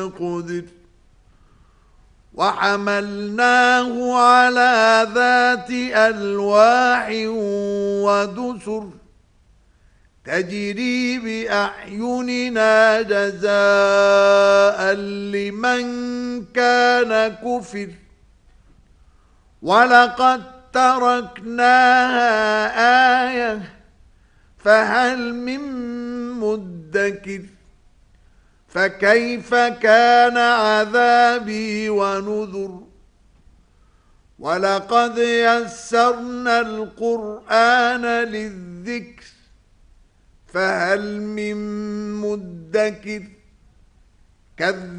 قدر وحملناه على ذات ألواح ودسر تجري بأعيننا جزاء لمن كان كفر ولقد تركناها آية فهل من مدكر فكيف كان عذابي ونذر ولقد يسرنا القرآن للذكر فهل من مدكر